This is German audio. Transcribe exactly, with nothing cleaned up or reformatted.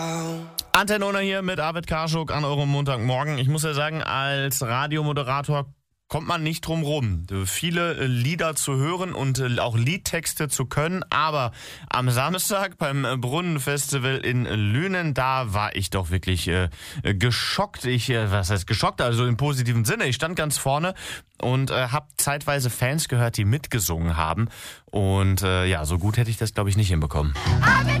Antenne Unna hier mit Arvid Karschuk an eurem Montagmorgen. Ich muss ja sagen, als Radiomoderator kommt man nicht drum rum, viele Lieder zu hören und auch Liedtexte zu können. Aber am Samstag beim Brunnenfestival in Lünen, da war ich doch wirklich äh, geschockt. Ich, äh, was heißt geschockt? Also im positiven Sinne. Ich stand ganz vorne und äh, habe zeitweise Fans gehört, die mitgesungen haben. Und äh, ja, so gut hätte ich das, glaube ich, nicht hinbekommen. Arvid